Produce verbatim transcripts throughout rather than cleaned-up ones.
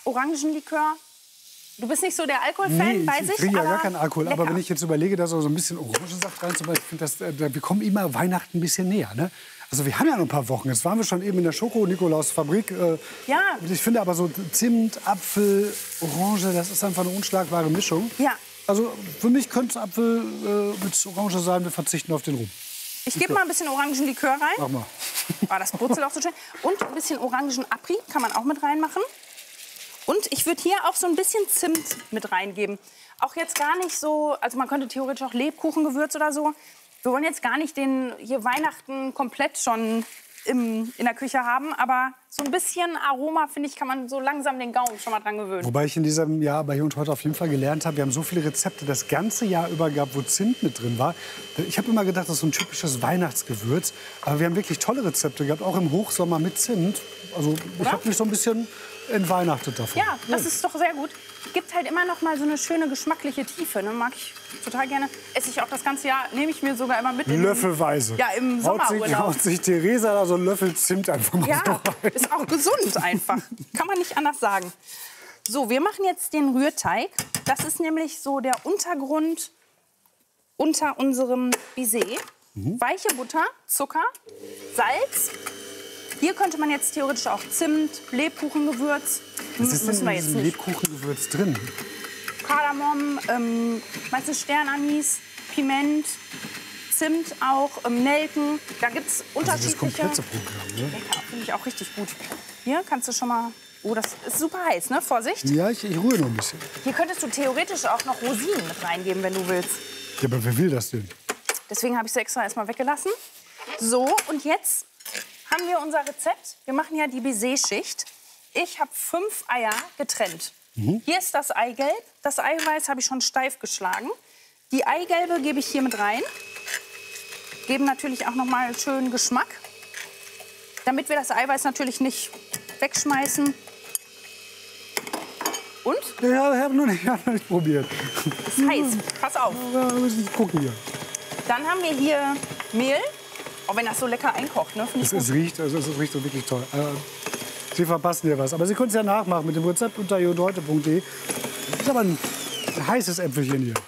Orangenlikör. Du bist nicht so der Alkoholfan, nee, weiß ich. ich. Ich trinke ja gar keinen Alkohol. Lecker. Aber wenn ich jetzt überlege, da so ein bisschen Orangensaft reinzumachen, ich finde, das, äh, wir kommen immer Weihnachten ein bisschen näher. Ne? Also wir haben ja noch ein paar Wochen. Jetzt waren wir schon eben in der Schoko-Nikolaus-Fabrik. Äh, ja. Ich finde aber so Zimt, Apfel, Orange, das ist einfach eine unschlagbare Mischung. Ja. Also für mich könnte es Apfel äh, mit Orange sein. Wir verzichten auf den Rum. Ich gebe mal ein bisschen Orangenlikör rein. Mach mal. Oh, das brutzelt auch so schön. Und ein bisschen Orangenapri kann man auch mit reinmachen. Und ich würde hier auch so ein bisschen Zimt mit reingeben. Auch jetzt gar nicht so, also man könnte theoretisch auch Lebkuchengewürz oder so. Wir wollen jetzt gar nicht den hier Weihnachten komplett schon im, in der Küche haben. Aber so ein bisschen Aroma, finde ich, kann man so langsam den Gaumen schon mal dran gewöhnen. Wobei ich in diesem Jahr bei Hier und Heute auf jeden Fall gelernt habe, wir haben so viele Rezepte das ganze Jahr über gehabt, wo Zimt mit drin war. Ich habe immer gedacht, das ist so ein typisches Weihnachtsgewürz. Aber wir haben wirklich tolle Rezepte gehabt, auch im Hochsommer mit Zimt. Also ich habe mich so ein bisschen entweihnachtet davon. Ja, das ist doch sehr gut. Gibt halt immer noch mal so eine schöne geschmackliche Tiefe. Ne? Mag ich total gerne. Esse ich auch das ganze Jahr, nehme ich mir sogar immer mit. In, Löffelweise. Ja, im Haut sich, Sommerurlaub. haut sich Theresa da so einen Löffel Zimt einfach mal Ja, so rein. ist auch gesund einfach. Kann man nicht anders sagen. So, wir machen jetzt den Rührteig. Das ist nämlich so der Untergrund unter unserem Baiser. Mhm. Weiche Butter, Zucker, Salz. Hier könnte man jetzt theoretisch auch Zimt, Lebkuchengewürz. Was ist denn Müssen wir in jetzt diesem nicht. Lebkuchengewürz drin? Kardamom, ähm, meistens Sternanis, Piment, Zimt auch, ähm, Nelken. Da gibt es Also das unterschiedliche. komplette Programm, ne? Lecker, finde ich auch richtig gut. Hier kannst du schon mal. Oh, das ist super heiß, ne? Vorsicht. Ja, ich, ich rühre noch ein bisschen. Hier könntest du theoretisch auch noch Rosinen mit reingeben, wenn du willst. Ja, aber wer will das denn? Deswegen habe ich sie extra erstmal weggelassen. So, und jetzt haben wir unser Rezept. Wir machen ja die Baiser-Schicht. Ich habe fünf Eier getrennt. Mhm. Hier ist das Eigelb. Das Eiweiß habe ich schon steif geschlagen. Die Eigelbe gebe ich hier mit rein. Geben natürlich auch noch mal schönen Geschmack. Damit wir das Eiweiß natürlich nicht wegschmeißen. Und? Ja, ich habe noch, nicht- ich hab noch nicht probiert. Ist heiß. Pass auf. Ja, muss ich gucken hier. Dann haben wir hier Mehl. Auch wenn das so lecker einkocht, ne? Finde ich Es, es, riecht, also es riecht so wirklich toll. Äh, Sie verpassen hier was. Aber Sie können es ja nachmachen mit dem Rezept unter hier und heute punkt de. Das ist aber ein heißes Äpfelchen hier.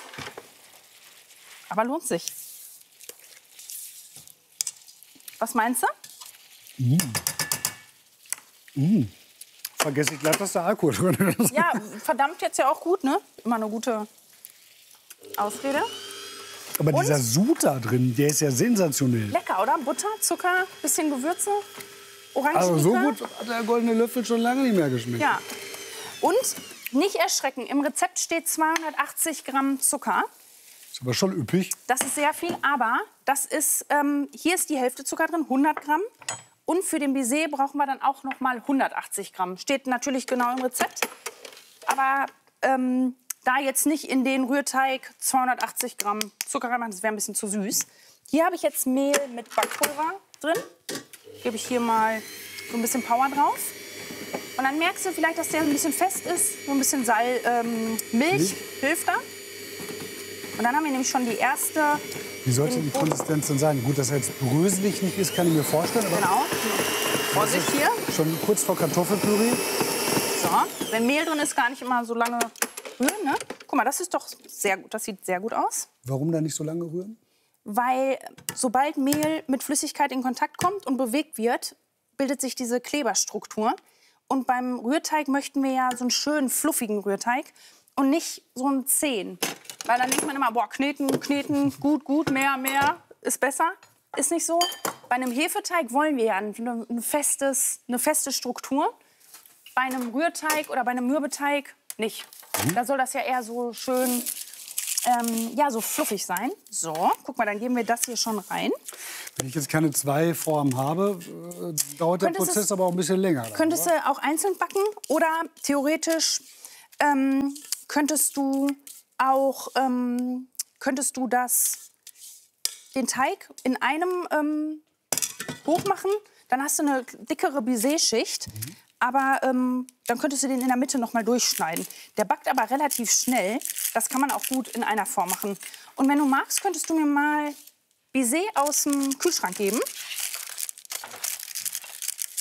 Aber lohnt sich. Was meinst du? Mm. Vergesse ich glatt, dass da Alkohol drin ist. Ja, verdammt jetzt ja auch gut, ne? Immer eine gute Ausrede. Aber Und? dieser Sud da drin, der ist ja sensationell. Lecker, oder? Butter, Zucker, bisschen Gewürze, Orangenlikör. Also so gut hat der goldene Löffel schon lange nicht mehr geschmeckt. Ja. Und nicht erschrecken, im Rezept steht zweihundertachtzig Gramm Zucker. Ist aber schon üppig. Das ist sehr viel, aber das ist, ähm, hier ist die Hälfte Zucker drin, hundert Gramm. Und für den Baiser brauchen wir dann auch noch mal hundertachtzig Gramm. Steht natürlich genau im Rezept. Aber ähm, da jetzt nicht in den Rührteig zweihundertachtzig Gramm Zucker reinmachen, das wäre ein bisschen zu süß. Hier habe ich jetzt Mehl mit Backpulver drin. Gebe ich hier mal so ein bisschen Power drauf. Und dann merkst du vielleicht, dass der ein bisschen fest ist. So ein bisschen Sal ähm, Milch, Milch hilft da. Und dann haben wir nämlich schon die erste. Wie sollte die Konsistenz denn sein? Gut, dass er jetzt bröselig nicht ist, kann ich mir vorstellen. Aber Genau. Vorsicht hier. schon kurz vor Kartoffelpüree. So. Wenn Mehl drin ist, gar nicht immer so lange rühren. Ne? Guck mal, das ist doch sehr gut. Das sieht sehr gut aus. Warum da nicht so lange rühren? Weil sobald Mehl mit Flüssigkeit in Kontakt kommt und bewegt wird, bildet sich diese Kleberstruktur. Und beim Rührteig möchten wir ja so einen schönen, fluffigen Rührteig und nicht so einen zähen. Weil dann denkt man immer, boah, kneten, kneten, gut, gut, mehr, mehr, ist besser. Ist nicht so. Bei einem Hefeteig wollen wir ja ein, ein festes, eine feste Struktur. Bei einem Rührteig oder bei einem Mürbeteig nicht. Mhm. Da soll das ja eher so schön, ähm, ja, so fluffig sein. So, guck mal, dann geben wir das hier schon rein. Wenn ich jetzt keine zwei Formen habe, äh, dauert der Könntest Prozess es- aber auch ein bisschen länger. Dann, Könntest oder? du auch einzeln backen oder theoretisch ähm, könntest du auch ähm, könntest du das den Teig in einem ähm, hochmachen, dann hast du eine dickere Baiser-Schicht, mhm. aber ähm, dann könntest du den in der Mitte noch mal durchschneiden. Der backt aber relativ schnell, das kann man auch gut in einer Form machen. Und wenn du magst, könntest du mir mal Baiser aus dem Kühlschrank geben.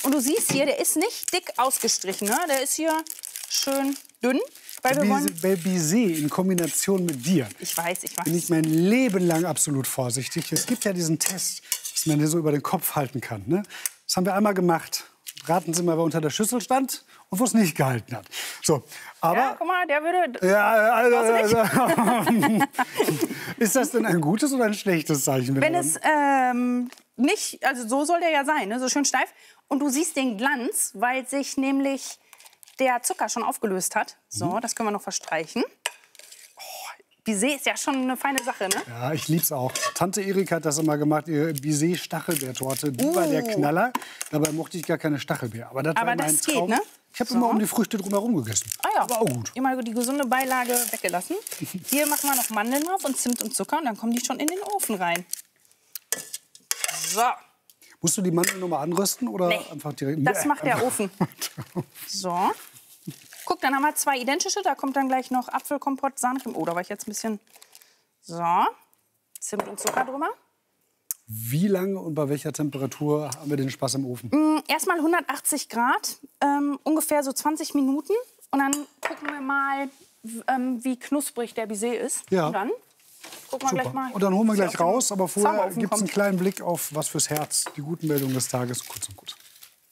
Und du siehst hier, der ist nicht dick ausgestrichen. Ne? Der ist hier schön dünn. Weil wir wollen Bei Baiser in Kombination mit dir ich weiß, ich weiß. bin ich mein Leben lang absolut vorsichtig. Es gibt ja diesen Test, dass man den so über den Kopf halten kann. Ne? Das haben wir einmal gemacht. Raten Sie mal, wer unter der Schüssel stand und wo es nicht gehalten hat. So, aber Ja, guck mal, der würde... ja, also, also, ist das denn ein gutes oder ein schlechtes Zeichen? Wenn es ähm, nicht, also so soll der ja sein, ne? So schön steif. Und du siehst den Glanz, weil sich nämlich der Zucker schon aufgelöst hat. So, mhm. das können wir noch verstreichen. Oh, Baiser ist ja schon eine feine Sache, ne? Ja, ich lieb's auch. Tante Erika hat das immer gemacht, ihre Baiser-Stachelbeertorte. Die Uh. war der Knaller. Dabei mochte ich gar keine Stachelbeer. Aber das Aber war das mein geht, Traum. ne? Ich habe So. immer um die Früchte drumherum gegessen. Ah ja, war auch gut. immer die gesunde Beilage weggelassen. Hier machen wir noch Mandeln drauf und Zimt und Zucker und dann kommen die schon in den Ofen rein. So. Musst du die Mandeln noch mal anrösten oder Nee, einfach direkt? das Nee, macht der einfach- Ofen. So. Guck, dann haben wir zwei identische. Da kommt dann gleich noch Apfelkompott, Sahncreme. Oh, da war ich jetzt ein bisschen... So. Zimt und Zucker drüber. Wie lange und bei welcher Temperatur haben wir den Spaß im Ofen? Mm, Erstmal hundertachtzig Grad, ähm, ungefähr so zwanzig Minuten. Und dann gucken wir mal, w- ähm, wie knusprig der Baiser ist. Ja. Und dann gucken wir gleich Super. mal. Und dann holen wir wie gleich auf den raus. Aber vorher Zauberofen gibt es einen kommt. kleinen Blick auf was fürs Herz. Die guten Meldungen des Tages, kurz und gut.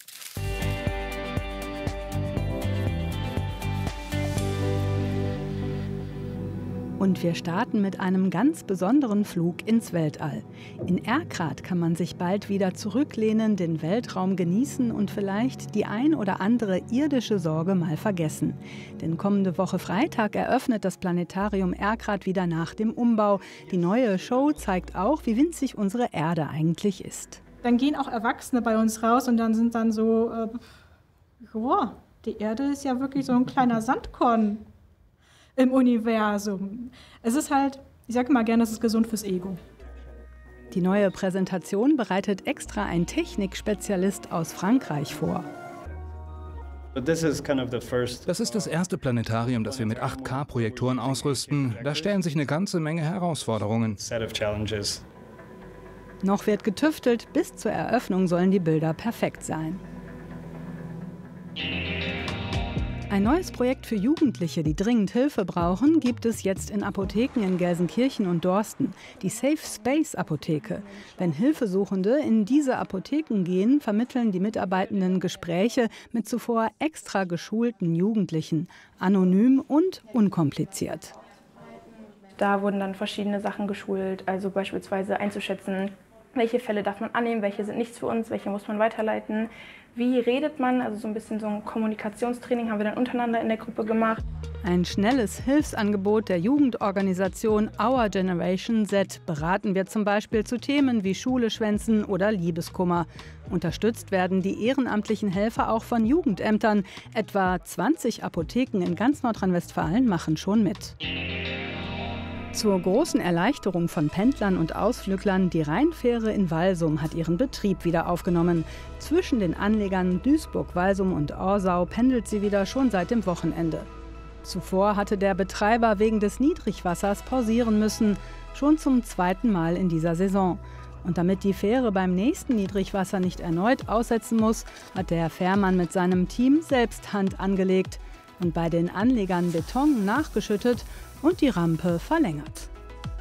Und wir starten mit einem ganz besonderen Flug ins Weltall. In Erkrath kann man sich bald wieder zurücklehnen, den Weltraum genießen und vielleicht die ein oder andere irdische Sorge mal vergessen. Denn kommende Woche Freitag eröffnet das Planetarium Erkrath wieder nach dem Umbau. Die neue Show zeigt auch, wie winzig unsere Erde eigentlich ist. Dann gehen auch Erwachsene bei uns raus und dann sind dann so, äh, joa, die Erde ist ja wirklich so ein kleiner Sandkorn im Universum. Es ist halt, ich sage mal gerne, es ist gesund fürs Ego. Die neue Präsentation bereitet extra ein Technikspezialist aus Frankreich vor. Das ist das erste Planetarium, das wir mit acht K-Projektoren ausrüsten. Da stellen sich eine ganze Menge Herausforderungen. Noch wird getüftelt, bis zur Eröffnung sollen die Bilder perfekt sein. Ein neues Projekt für Jugendliche, die dringend Hilfe brauchen, gibt es jetzt in Apotheken in Gelsenkirchen und Dorsten. Die Safe Space Apotheke. Wenn Hilfesuchende in diese Apotheken gehen, vermitteln die Mitarbeitenden Gespräche mit zuvor extra geschulten Jugendlichen. Anonym und unkompliziert. Da wurden dann verschiedene Sachen geschult, also beispielsweise einzuschätzen, welche Fälle darf man annehmen, welche sind nichts für uns, welche muss man weiterleiten. Wie redet man, also so ein bisschen so ein Kommunikationstraining haben wir dann untereinander in der Gruppe gemacht. Ein schnelles Hilfsangebot der Jugendorganisation Our Generation Z. Beraten wir zum Beispiel zu Themen wie Schule schwänzen oder Liebeskummer. Unterstützt werden die ehrenamtlichen Helfer auch von Jugendämtern. Etwa zwanzig Apotheken in ganz Nordrhein-Westfalen machen schon mit. Zur großen Erleichterung von Pendlern und Ausflüglern, die Rheinfähre in Walsum hat ihren Betrieb wieder aufgenommen. Zwischen den Anlegern Duisburg, Walsum und Orsau pendelt sie wieder schon seit dem Wochenende. Zuvor hatte der Betreiber wegen des Niedrigwassers pausieren müssen, schon zum zweiten Mal in dieser Saison. Und damit die Fähre beim nächsten Niedrigwasser nicht erneut aussetzen muss, hat der Fährmann mit seinem Team selbst Hand angelegt und bei den Anlegern Beton nachgeschüttet und die Rampe verlängert.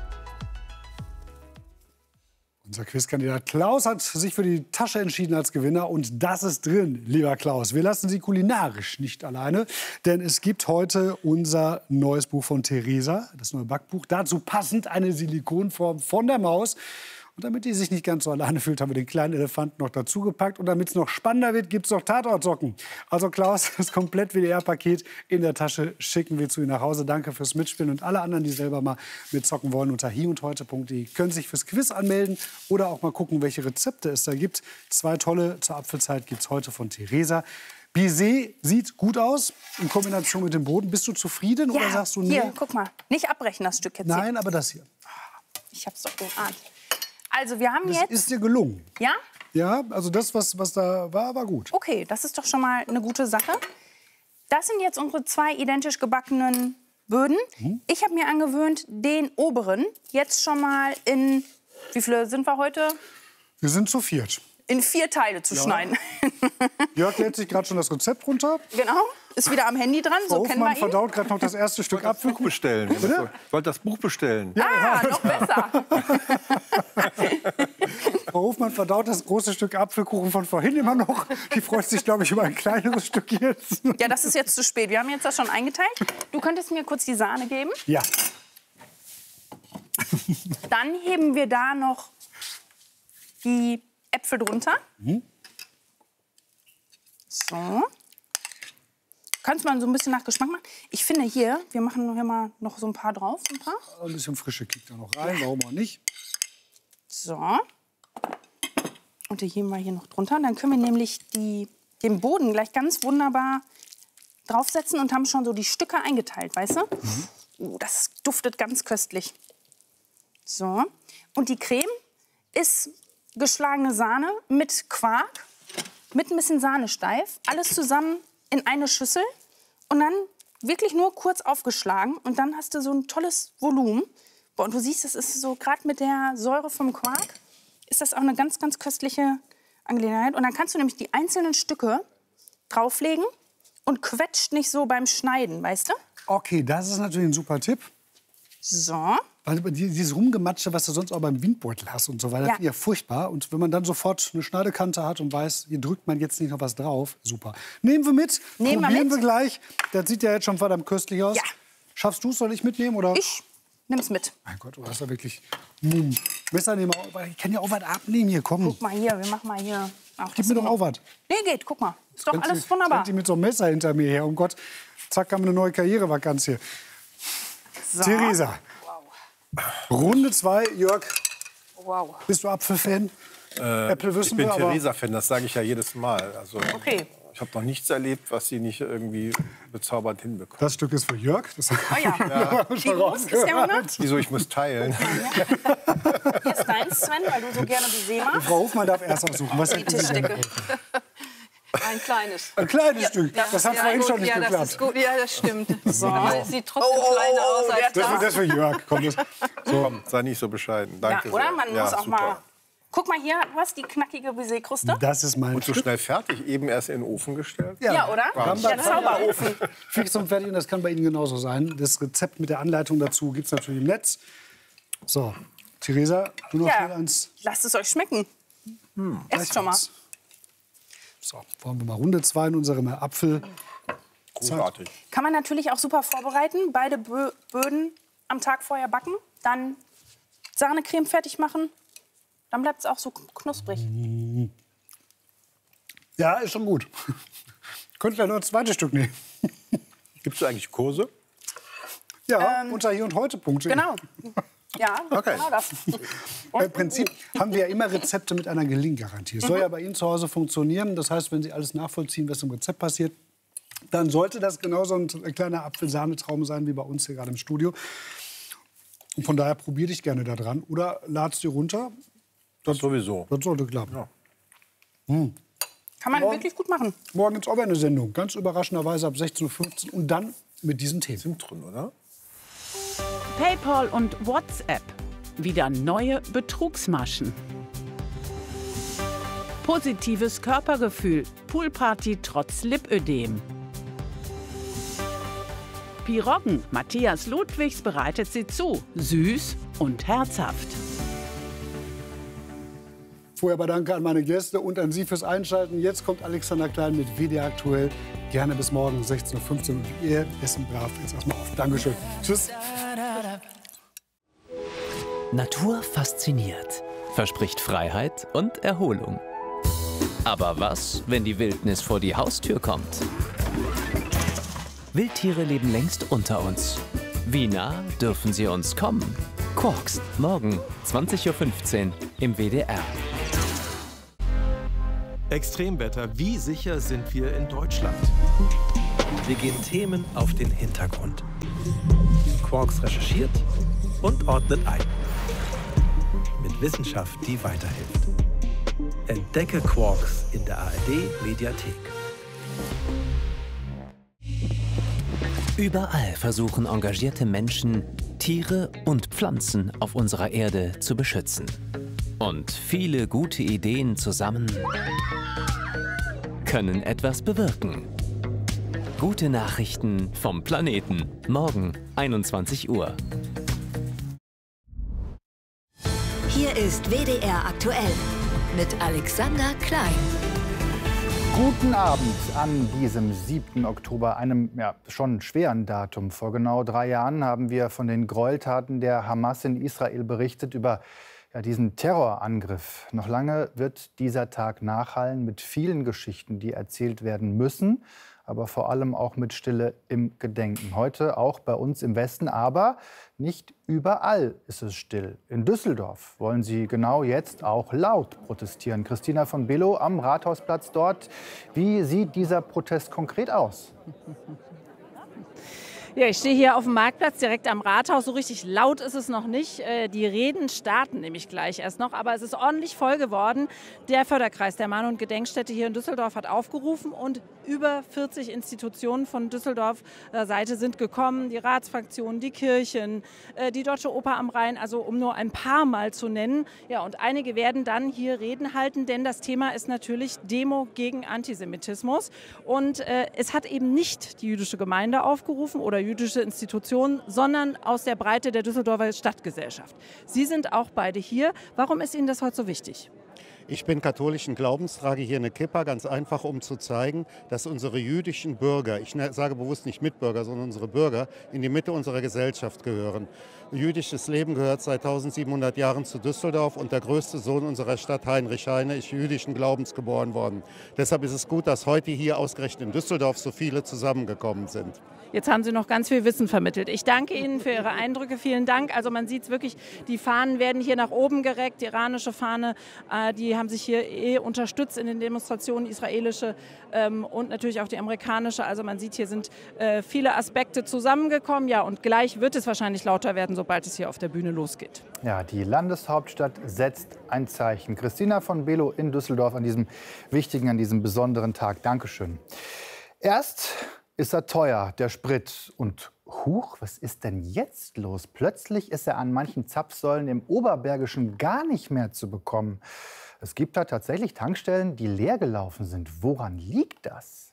Unser Quizkandidat Klaus hat sich für die Tasche entschieden als Gewinner. Und das ist drin, lieber Klaus. Wir lassen Sie kulinarisch nicht alleine. Denn es gibt heute unser neues Buch von Theresa, das neue Backbuch. Dazu passend eine Silikonform von der Maus. Und damit die sich nicht ganz so alleine fühlt, haben wir den kleinen Elefanten noch dazugepackt. Und damit es noch spannender wird, gibt es noch Tatortsocken. Also Klaus, das komplett W D R-Paket in der Tasche schicken wir zu Ihnen nach Hause. Danke fürs Mitspielen. Und alle anderen, die selber mal mitzocken wollen, unter hi und heute punkt de können sich fürs Quiz anmelden oder auch mal gucken, welche Rezepte es da gibt. Zwei tolle zur Apfelzeit gibt es heute von Theresa. Baiser sieht gut aus in Kombination mit dem Boden. Bist du zufrieden oder sagst du nee? Hier, guck mal. Nicht abbrechen, das Stück jetzt. Nein, aber das hier. Hier. Ich hab's doch geahnt. Also, wir haben Das jetzt... ist dir gelungen. Ja? Ja, also das, was, was da war, war gut. Okay, das ist doch schon mal eine gute Sache. Das sind jetzt unsere zwei identisch gebackenen Böden. Mhm. Ich habe mir angewöhnt, den oberen jetzt schon mal in... Wie viele sind wir heute? Wir sind zu viert. in vier Teile zu Ja. schneiden. Jörg lädt sich gerade schon das Rezept runter. Genau, ist wieder am Handy dran, so Frau kennen wir Hofmann ihn. verdaut gerade noch das erste Stück Buch Apfelkuchen. bestellen. Ich wollte das Buch bestellen. Ah, noch besser. Frau Hofmann verdaut das große Stück Apfelkuchen von vorhin immer noch. Die freut sich, glaube ich, über ein kleineres Stück jetzt. Ja, das ist jetzt zu spät. Wir haben jetzt das schon eingeteilt. Du könntest mir kurz die Sahne geben. Ja. Dann heben wir da noch die Äpfel drunter. Mhm. So. Kannst mal so ein bisschen nach Geschmack machen. Ich finde hier, wir machen hier mal noch so ein paar drauf. Ein paar. Ein bisschen frische Kick da noch rein, warum auch nicht. So. Und die heben wir hier noch drunter. Dann können wir nämlich die, den Boden gleich ganz wunderbar draufsetzen und haben schon so die Stücke eingeteilt, weißt du? Mhm. Uh, das duftet ganz köstlich. So. Und die Creme ist geschlagene Sahne mit Quark, mit ein bisschen Sahne steif. Alles zusammen in eine Schüssel und dann wirklich nur kurz aufgeschlagen. Und dann hast du so ein tolles Volumen. Boah, und du siehst, das ist so, gerade mit der Säure vom Quark, ist das auch eine ganz, ganz köstliche Angelegenheit. Und dann kannst du nämlich die einzelnen Stücke drauflegen und quetscht nicht so beim Schneiden, weißt du? Okay, das ist natürlich ein super Tipp. So. Weil dieses Rumgematsche, was du sonst auch beim Windbeutel hast und so weiter, Ja. ist ja furchtbar. Und wenn man dann sofort eine Schneidekante hat und weiß, hier drückt man jetzt nicht noch was drauf, super. Nehmen wir mit, Nehmen wir probieren mit. wir gleich. Das sieht ja jetzt schon verdammt köstlich aus. Ja. Schaffst du es, soll ich mitnehmen? Oder? Ich nimm's mit. Mein Gott, du hast ja wirklich... Mumm. Messer nehmen, ich kann ja auch was abnehmen hier, komm. Guck mal hier, wir machen mal hier. Auch Gib das mir doch hier. auch was. Nee, geht, guck mal. Ist doch Rennt alles sie- wunderbar. rennt die mit so einem Messer hinter mir her. Oh Gott, zack, haben wir eine neue Karrierevakanz hier. So. Theresa. Runde zwei, Jörg, Wow. bist du Apfelfan? Äh, Äpfel ich wissen bin wir, aber... Theresa-Fan, das sage ich ja jedes Mal. Also, Okay. ich habe noch nichts erlebt, was sie nicht irgendwie bezaubernd hinbekommt. Das Stück ist für Jörg. Das Oh ja. Wie groß ist der hundert? Wieso, ich muss teilen. Hier ist deins, Sven, weil du so gerne Baiser machst. Frau Hofmann darf erst aussuchen. Was Die hätten Sie gerne? Tischdecke. Ein kleines. Ein kleines Stück. Das hat ja, vorhin gut, schon nicht ja, das geklappt. ist gut. Ja, das stimmt. So. Aber es sieht trotzdem kleiner aus als Das, das. das für Jörg. Komm, das. Komm, sei nicht so bescheiden. Danke Ja, oder? sehr. Man ja, muss auch super. mal... Guck mal hier, du hast die knackige Baiser-Kruste. Das ist mein Und so Stück. schnell fertig, eben erst in den Ofen gestellt. Ja, oder? Haben Der wir- Zauberofen. Fix und fertig. Und das kann bei Ihnen genauso sein. Das Rezept mit der Anleitung dazu gibt es natürlich im Netz. So, Theresa, du noch schnell Ja, eins. lasst es euch schmecken. Esst schon mal. So, wollen wir mal Runde zwei in unserem Apfel. Großartig. Kann man natürlich auch super vorbereiten. Beide Bö Böden am Tag vorher backen. Dann Sahnecreme fertig machen. Dann bleibt es auch so knusprig. Ja, ist schon gut. Könnte ja noch ein zweites Stück nehmen. Gibt es eigentlich Kurse? Ja, unter hier und heute Punkte. Genau. Ja, Okay. genau das. Im Prinzip haben wir ja immer Rezepte mit einer Gelinggarantie. Es soll ja bei Ihnen zu Hause funktionieren. Das heißt, wenn Sie alles nachvollziehen, was im Rezept passiert, dann sollte das genauso ein kleiner Apfelsahnetraum sein wie bei uns hier gerade im Studio. Und von daher probier dich gerne da dran oder lad's dir runter. Das sowieso. Das sollte klappen. Ja. Kann man wirklich gut machen. Morgen gibt's auch wieder eine Sendung. Ganz überraschenderweise ab sechzehn Uhr fünfzehn und dann mit diesen Themen. Sind drin, oder? PayPal und WhatsApp. Wieder neue Betrugsmaschen. Positives Körpergefühl. Poolparty trotz Lipödem. Piroggen. Matthias Ludwigs bereitet sie zu. Süß und herzhaft. Vorher aber danke an meine Gäste und an Sie fürs Einschalten. Jetzt kommt Alexander Klein mit W D aktuell. Gerne bis morgen sechzehn Uhr fünfzehn. Und ihr essen brav jetzt erstmal auf. Dankeschön. Tschüss. Natur fasziniert, verspricht Freiheit und Erholung. Aber was, wenn die Wildnis vor die Haustür kommt? Wildtiere leben längst unter uns. Wie nah dürfen sie uns kommen? Quarks, morgen zwanzig Uhr fünfzehn im W D R. Extremwetter, wie sicher sind wir in Deutschland? Wir gehen Themen auf den Hintergrund. Quarks recherchiert und ordnet ein. Mit Wissenschaft, die weiterhilft. Entdecke Quarks in der A R D-Mediathek. Überall versuchen engagierte Menschen, Tiere und Pflanzen auf unserer Erde zu beschützen. Und viele gute Ideen zusammen können etwas bewirken. Gute Nachrichten vom Planeten. Morgen einundzwanzig Uhr. Hier ist W D R aktuell mit Alexander Klein. Guten Abend an diesem siebten Oktober, einem ja, schon schweren Datum. Vor genau drei Jahren haben wir von den Gräueltaten der Hamas in Israel berichtet, über ja, diesen Terrorangriff. Noch lange wird dieser Tag nachhallen mit vielen Geschichten, die erzählt werden müssen, aber vor allem auch mit Stille im Gedenken. Heute auch bei uns im Westen, aber nicht überall ist es still. In Düsseldorf wollen sie genau jetzt auch laut protestieren. Christina von Billow am Rathausplatz dort. Wie sieht dieser Protest konkret aus? Ja, ich stehe hier auf dem Marktplatz direkt am Rathaus. So richtig laut ist es noch nicht. Die Reden starten nämlich gleich erst noch. Aber es ist ordentlich voll geworden. Der Förderkreis der Mahn- und Gedenkstätte hier in Düsseldorf hat aufgerufen. Und über vierzig Institutionen von Düsseldorf Seite sind gekommen. Die Ratsfraktionen, die Kirchen, die Deutsche Oper am Rhein. Also um nur ein paar Mal zu nennen. Ja, und einige werden dann hier Reden halten. Denn das Thema ist natürlich Demo gegen Antisemitismus. Und äh, es hat eben nicht die jüdische Gemeinde aufgerufen oder jüdische Institutionen, sondern aus der Breite der Düsseldorfer Stadtgesellschaft. Sie sind auch beide hier. Warum ist Ihnen das heute so wichtig? Ich bin katholischen Glaubens, trage hier eine Kippa, ganz einfach, um zu zeigen, dass unsere jüdischen Bürger, ich sage bewusst nicht Mitbürger, sondern unsere Bürger, in die Mitte unserer Gesellschaft gehören. Jüdisches Leben gehört seit eintausendsiebenhundert Jahren zu Düsseldorf und der größte Sohn unserer Stadt, Heinrich Heine, ist jüdischen Glaubens geboren worden. Deshalb ist es gut, dass heute hier ausgerechnet in Düsseldorf so viele zusammengekommen sind. Jetzt haben Sie noch ganz viel Wissen vermittelt. Ich danke Ihnen für Ihre Eindrücke. Vielen Dank. Also man sieht es wirklich, die Fahnen werden hier nach oben gereckt. Die iranische Fahne, äh, die haben sich hier eh unterstützt in den Demonstrationen, israelische ähm, und natürlich auch die amerikanische. Also man sieht, hier sind äh, viele Aspekte zusammengekommen. Ja, und gleich wird es wahrscheinlich lauter werden, sobald es hier auf der Bühne losgeht. Ja, die Landeshauptstadt setzt ein Zeichen. Christina von Billow in Düsseldorf an diesem wichtigen, an diesem besonderen Tag. Dankeschön. Erst ist er teuer, der Sprit. Und huch, was ist denn jetzt los? Plötzlich ist er an manchen Zapfsäulen im Oberbergischen gar nicht mehr zu bekommen. Es gibt da tatsächlich Tankstellen, die leer gelaufen sind. Woran liegt das?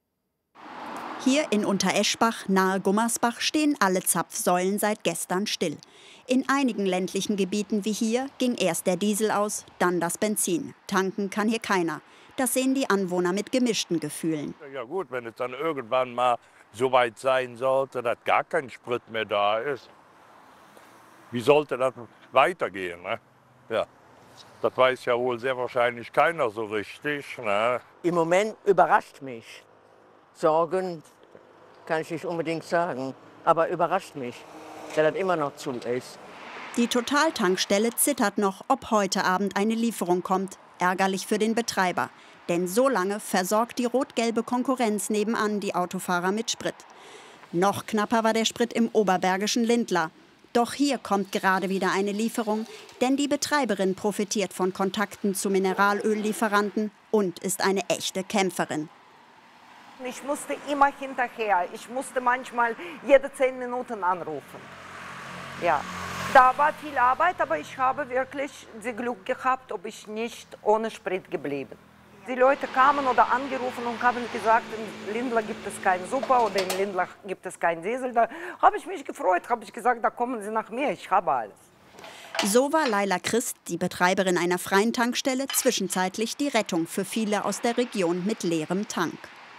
Hier in Untereschbach, nahe Gummersbach, stehen alle Zapfsäulen seit gestern still. In einigen ländlichen Gebieten wie hier ging erst der Diesel aus, dann das Benzin. Tanken kann hier keiner. Das sehen die Anwohner mit gemischten Gefühlen. Ja gut, wenn es dann irgendwann mal so weit sein sollte, dass gar kein Sprit mehr da ist, wie sollte das weitergehen? Ne? Ja, das weiß ja wohl sehr wahrscheinlich keiner so richtig. Ne? Im Moment überrascht mich. Sorgen kann ich nicht unbedingt sagen, aber überrascht mich, dass das immer noch zu ist. Die Total-Tankstelle zittert noch, ob heute Abend eine Lieferung kommt. Ärgerlich für den Betreiber. Denn so lange versorgt die rot-gelbe Konkurrenz nebenan die Autofahrer mit Sprit. Noch knapper war der Sprit im oberbergischen Lindlar. Doch hier kommt gerade wieder eine Lieferung, denn die Betreiberin profitiert von Kontakten zu Mineralöllieferanten und ist eine echte Kämpferin. Ich musste immer hinterher. Ich musste manchmal jede zehn Minuten anrufen. Ja. Da war viel Arbeit, aber ich habe wirklich das Glück gehabt, ob ich nicht ohne Sprit geblieben. Die Leute kamen oder angerufen und haben gesagt, in Lindlar gibt es keinen Super oder in Lindlar gibt es keinen Diesel. Da habe ich mich gefreut, habe ich gesagt, da kommen Sie nach mir, ich habe alles. So war Laila Christ, die Betreiberin einer freien Tankstelle, zwischenzeitlich die Rettung für viele aus der Region mit leerem Tank.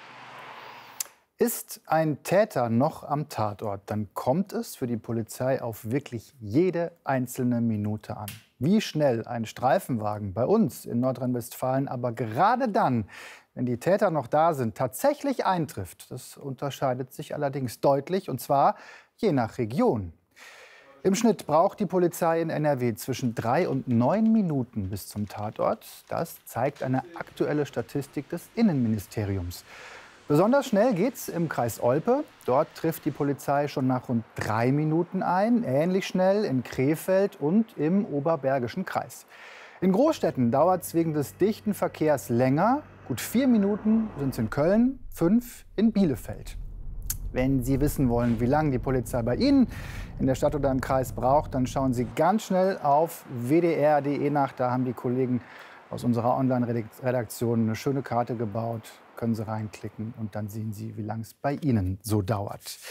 Ist ein Täter noch am Tatort, dann kommt es für die Polizei auf wirklich jede einzelne Minute an. Wie schnell ein Streifenwagen bei uns in Nordrhein-Westfalen aber gerade dann, wenn die Täter noch da sind, tatsächlich eintrifft, das unterscheidet sich allerdings deutlich, und zwar je nach Region. Im Schnitt braucht die Polizei in N R W zwischen drei und neun Minuten bis zum Tatort. Das zeigt eine aktuelle Statistik des Innenministeriums. Besonders schnell geht's im Kreis Olpe. Dort trifft die Polizei schon nach rund drei Minuten ein. Ähnlich schnell in Krefeld und im Oberbergischen Kreis. In Großstädten dauert es wegen des dichten Verkehrs länger. Gut vier Minuten sind es in Köln, fünf in Bielefeld. Wenn Sie wissen wollen, wie lange die Polizei bei Ihnen in der Stadt oder im Kreis braucht, dann schauen Sie ganz schnell auf w d r punkt d e nach. Da haben die Kollegen aus unserer Online-Redaktion eine schöne Karte gebaut. Können Sie reinklicken und dann sehen Sie, wie lange es bei Ihnen so dauert.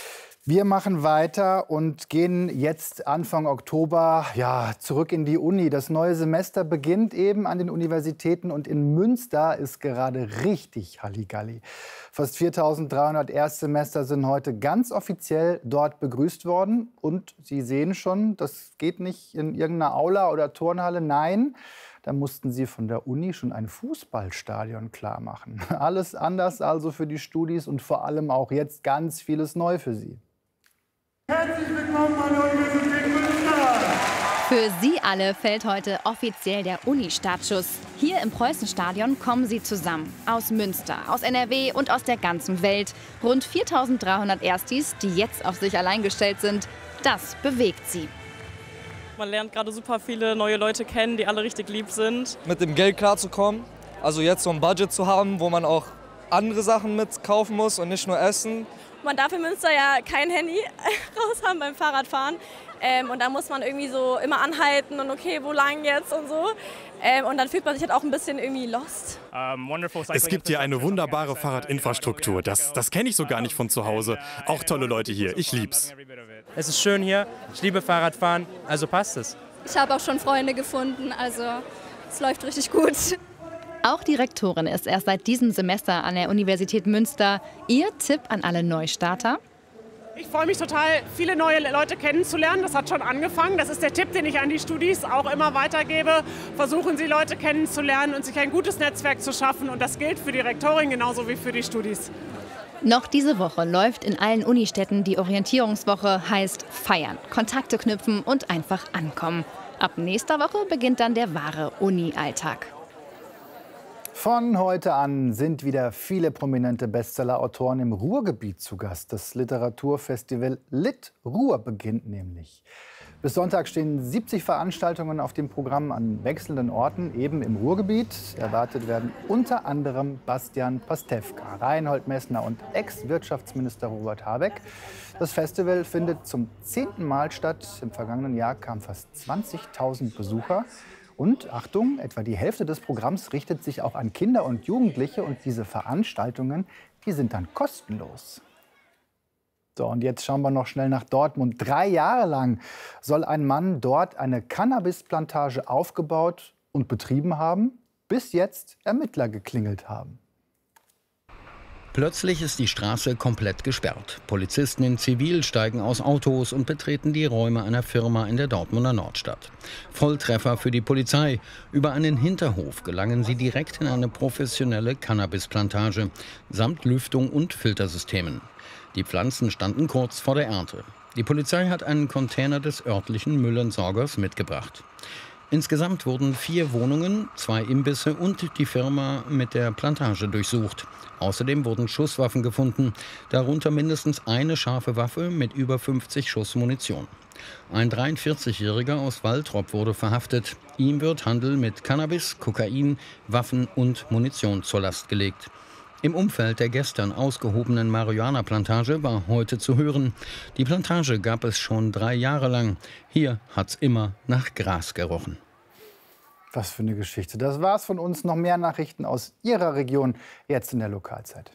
Wir machen weiter und gehen jetzt Anfang Oktober ja, zurück in die Uni. Das neue Semester beginnt eben an den Universitäten und in Münster ist gerade richtig Halligalli. Fast viertausenddreihundert Erstsemester sind heute ganz offiziell dort begrüßt worden. Und Sie sehen schon, das geht nicht in irgendeiner Aula oder Turnhalle, nein. Da mussten sie von der Uni schon ein Fußballstadion klar machen. Alles anders also für die Studis und vor allem auch jetzt ganz vieles neu für sie. Herzlich willkommen an der Universität Münster! Für Sie alle fällt heute offiziell der Uni-Startschuss. Hier im Preußenstadion kommen sie zusammen. Aus Münster, aus N R W und aus der ganzen Welt. Rund viertausenddreihundert Erstis, die jetzt auf sich allein gestellt sind. Das bewegt sie. Man lernt gerade super viele neue Leute kennen, die alle richtig lieb sind. Mit dem Geld klarzukommen, also jetzt so ein Budget zu haben, wo man auch andere Sachen mitkaufen muss und nicht nur Essen. Man darf in Münster ja kein Handy raus haben beim Fahrradfahren. Ähm, und da muss man irgendwie so immer anhalten und okay, wo lang jetzt und so. Ähm, und dann fühlt man sich halt auch ein bisschen irgendwie lost. Es gibt hier eine wunderbare Fahrradinfrastruktur. Das, das kenne ich so gar nicht von zu Hause. Auch tolle Leute hier. Ich lieb's. Es ist schön hier. Ich liebe Fahrradfahren. Also passt es. Ich habe auch schon Freunde gefunden. Also es läuft richtig gut. Auch die Rektorin ist erst seit diesem Semester an der Universität Münster. Ihr Tipp an alle Neustarter? Ich freue mich total, viele neue Leute kennenzulernen. Das hat schon angefangen. Das ist der Tipp, den ich an die Studis auch immer weitergebe. Versuchen Sie, Leute kennenzulernen und sich ein gutes Netzwerk zu schaffen. Und das gilt für die Rektorin genauso wie für die Studis. Noch diese Woche läuft in allen Unistädten die Orientierungswoche, heißt feiern, Kontakte knüpfen und einfach ankommen. Ab nächster Woche beginnt dann der wahre Uni-Alltag. Von heute an sind wieder viele prominente Bestseller-Autoren im Ruhrgebiet zu Gast. Das Literaturfestival Lit Ruhr beginnt nämlich. Bis Sonntag stehen siebzig Veranstaltungen auf dem Programm an wechselnden Orten, eben im Ruhrgebiet. Erwartet werden unter anderem Bastian Pastewka, Reinhold Messner und Ex-Wirtschaftsminister Robert Habeck. Das Festival findet zum zehnten Mal statt. Im vergangenen Jahr kamen fast zwanzigtausend Besucher. Und Achtung, etwa die Hälfte des Programms richtet sich auch an Kinder und Jugendliche. Und diese Veranstaltungen, die sind dann kostenlos. So, und jetzt schauen wir noch schnell nach Dortmund. Drei Jahre lang soll ein Mann dort eine Cannabisplantage aufgebaut und betrieben haben, bis jetzt Ermittler geklingelt haben. Plötzlich ist die Straße komplett gesperrt. Polizisten in Zivil steigen aus Autos und betreten die Räume einer Firma in der Dortmunder Nordstadt. Volltreffer für die Polizei. Über einen Hinterhof gelangen sie direkt in eine professionelle Cannabisplantage samt Lüftung und Filtersystemen. Die Pflanzen standen kurz vor der Ernte. Die Polizei hat einen Container des örtlichen Müllentsorgers mitgebracht. Insgesamt wurden vier Wohnungen, zwei Imbisse und die Firma mit der Plantage durchsucht. Außerdem wurden Schusswaffen gefunden, darunter mindestens eine scharfe Waffe mit über fünfzig Schuss Munition. Ein dreiundvierzigjähriger aus Waltrop wurde verhaftet. Ihm wird Handel mit Cannabis, Kokain, Waffen und Munition zur Last gelegt. Im Umfeld der gestern ausgehobenen Marihuana-Plantage war heute zu hören: Die Plantage gab es schon drei Jahre lang. Hier hat's immer nach Gras gerochen. Was für eine Geschichte. Das war's von uns. Noch mehr Nachrichten aus Ihrer Region jetzt in der Lokalzeit.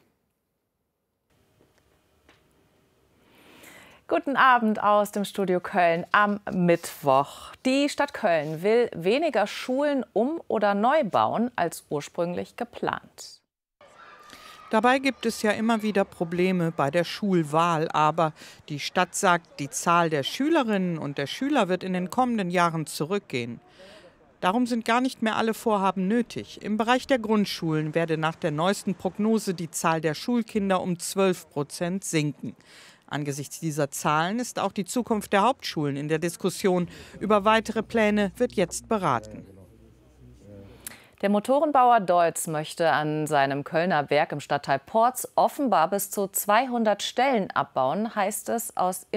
Guten Abend aus dem Studio Köln am Mittwoch. Die Stadt Köln will weniger Schulen um- oder neu bauen als ursprünglich geplant. Dabei gibt es ja immer wieder Probleme bei der Schulwahl. Aber die Stadt sagt, die Zahl der Schülerinnen und der Schüler wird in den kommenden Jahren zurückgehen. Darum sind gar nicht mehr alle Vorhaben nötig. Im Bereich der Grundschulen werde nach der neuesten Prognose die Zahl der Schulkinder um zwölf Prozent sinken. Angesichts dieser Zahlen ist auch die Zukunft der Hauptschulen in der Diskussion. Über weitere Pläne wird jetzt beraten. Der Motorenbauer Deutz möchte an seinem Kölner Werk im Stadtteil Porz offenbar bis zu zweihundert Stellen abbauen, heißt es aus